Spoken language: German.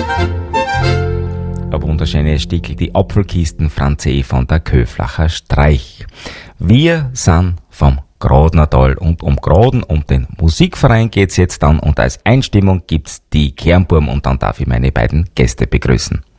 Ein wunderschönes Stickel, die Apfelkisten Franzé von der Köflacher Streich. Wir sind vom Grodnertal und um Graden, um den Musikverein geht's jetzt dann und als Einstimmung gibt's die Kernburm und dann darf ich meine beiden Gäste begrüßen.